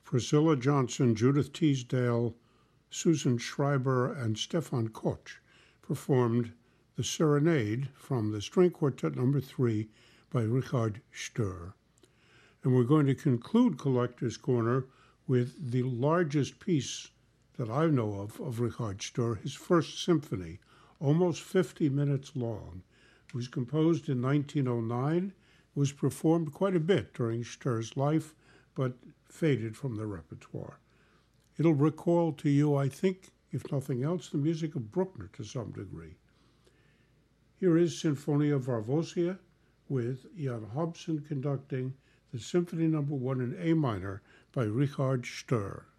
Priscilla Johnson, Judith Teasdale, Susan Schreiber, and Stefan Koch performed the Serenade from the String Quartet No. 3 by Richard Sturr. And we're going to conclude Collector's Corner with the largest piece that I know of Richard Sturr, his first symphony, almost 50 minutes long. It was composed in 1909, was performed quite a bit during Sturr's life, but faded from the repertoire. It'll recall to you, I think, if nothing else, the music of Bruckner to some degree. Here is Sinfonia Varvosia with Jan Hobson conducting the Symphony No. 1 in A minor by Richard Sturr.